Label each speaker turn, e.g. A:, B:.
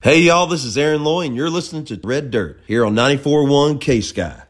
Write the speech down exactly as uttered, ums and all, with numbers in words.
A: Hey y'all, this is Aaron Loy and you're listening to Red Dirt here on ninety-four point one K-Sky.